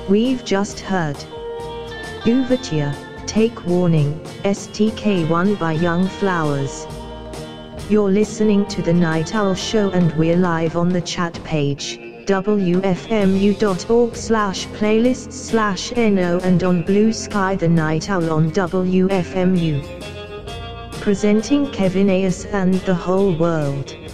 We've just heard Uvatia, Take Warning, STK1 by Young Flowers. You're listening to The Night Owl Show and we're live on the chat page, wfmu.org/playlists/no and on Blue Sky The Night Owl on WFMU. Presenting Kevin Ayers and the whole world.